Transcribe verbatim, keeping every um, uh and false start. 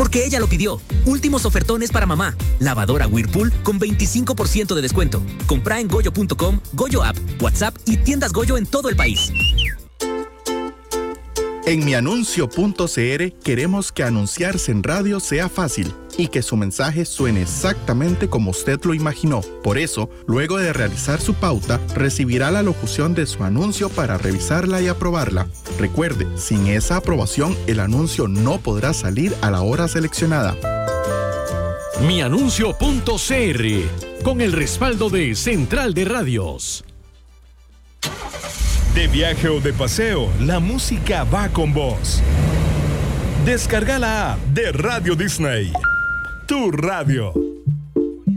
Porque ella lo pidió. Últimos ofertones para mamá. Lavadora Whirlpool con veinticinco por ciento de descuento. Compra en goyo punto com, Goyo App, WhatsApp y tiendas Goyo en todo el país. En mianuncio punto c r queremos que anunciarse en radio sea fácil y que su mensaje suene exactamente como usted lo imaginó. Por eso, luego de realizar su pauta, recibirá la locución de su anuncio para revisarla y aprobarla. Recuerde, sin esa aprobación, el anuncio no podrá salir a la hora seleccionada. mianuncio punto c r, con el respaldo de Central de Radios. De viaje o de paseo, la música va con vos. Descarga la app de Radio Disney. Tu radio.